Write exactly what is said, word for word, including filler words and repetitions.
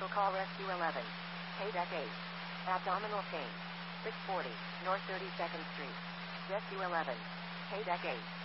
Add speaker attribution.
Speaker 1: Special call Rescue eleven. Paydeck eight. Abdominal pain. six forty, North thirty-second Street. Rescue eleven. Paydeck eight.